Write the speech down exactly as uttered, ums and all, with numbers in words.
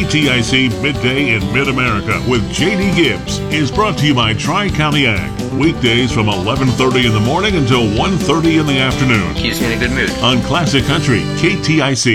T I C Midday in Mid-America with J D Gibbs is brought to you by Tri-County Ag. Weekdays from eleven thirty in the morning until one thirty in the afternoon Keeps me in a good mood. on Classic Country K T I C.